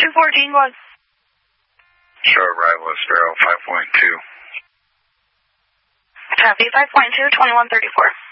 2124, Gene, go ahead. Show arrival at Sparrow 5.2. Copy, 5.2, 2134.